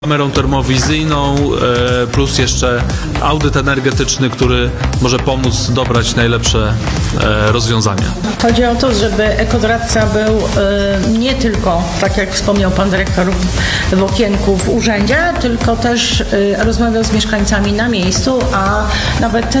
Kamerą termowizyjną, plus jeszcze audyt energetyczny, który może pomóc dobrać najlepsze rozwiązania. Chodzi o to, żeby ekodoradca był nie tylko, tak jak wspomniał pan dyrektor, w okienku w urzędzie, tylko też rozmawiał z mieszkańcami na miejscu, a nawet ten